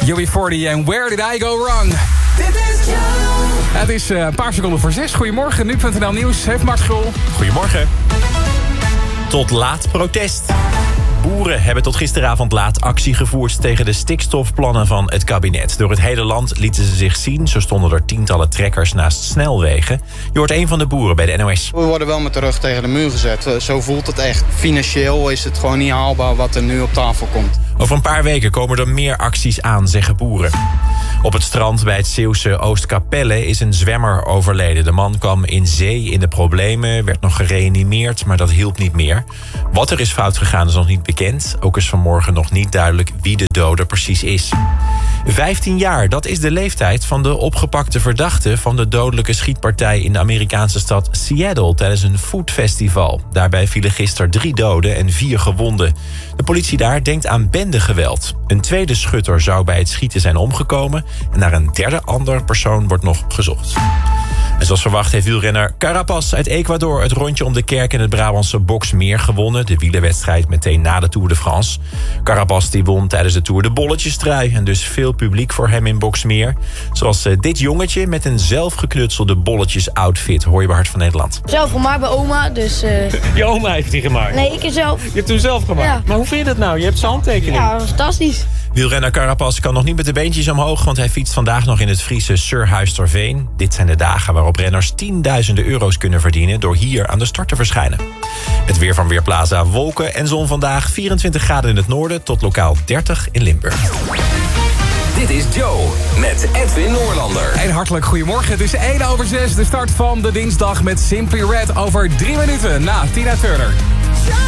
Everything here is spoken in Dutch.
UB40 en Where Did I Go Wrong? Dit is Joe. Het is een paar seconden voor 6. Goedemorgen, nu.nl Nieuws. Heeft Mart Schul. Goedemorgen. Tot laat protest. Boeren hebben tot gisteravond laat actie gevoerd tegen de stikstofplannen van het kabinet. Door het hele land lieten ze zich zien. Zo stonden er tientallen trekkers naast snelwegen. Je hoort een van de boeren bij de NOS. We worden wel met de rug tegen de muur gezet. Zo voelt het echt. Financieel is het gewoon niet haalbaar wat er nu op tafel komt. Over een paar weken komen er meer acties aan, zeggen boeren. Op het strand bij het Zeeuwse Oostkapelle is een zwemmer overleden. De man kwam in zee in de problemen, werd nog gereanimeerd, maar dat hielp niet meer. Wat er is fout gegaan is nog niet bekend. Ook is vanmorgen nog niet duidelijk wie de dode precies is. 15 jaar, dat is de leeftijd van de opgepakte verdachte van de dodelijke schietpartij in de Amerikaanse stad Seattle tijdens een foodfestival. Daarbij vielen gisteren 3 doden en 4 gewonden. De politie daar denkt aan bendegeweld. Een tweede schutter zou bij het schieten zijn omgekomen en naar een derde andere persoon wordt nog gezocht. En zoals verwacht heeft wielrenner Carapaz uit Ecuador het rondje om de kerk in het Brabantse Boxmeer gewonnen. De wielerwedstrijd meteen na de Tour de France. Carapaz die won tijdens de Tour de bolletjestrui en dus veel publiek voor hem in Boxmeer. Zoals dit jongetje met een zelfgeknutselde bolletjes-outfit. Hoor je bij Hart van Nederland. Zelf gemaakt bij oma, dus... Je oma heeft die gemaakt? Nee, ik zelf. Je hebt hem zelf gemaakt? Ja. Maar hoe vind je dat nou? Je hebt zijn handtekening. Ja, fantastisch. Wielrenner Carapaz kan nog niet met de beentjes omhoog, want hij fietst vandaag nog in het Friese Surhuisterveen. Dit zijn de dagen waarop renners tienduizenden euro's kunnen verdienen door hier aan de start te verschijnen. Het weer van Weerplaza: wolken en zon vandaag. 24 graden in het noorden tot lokaal 30 in Limburg. Dit is Joe met Edwin Noorlander. En hartelijk goedemorgen. Het is 1:06, de start van de dinsdag met Simply Red over 3 minuten na Tina Turner.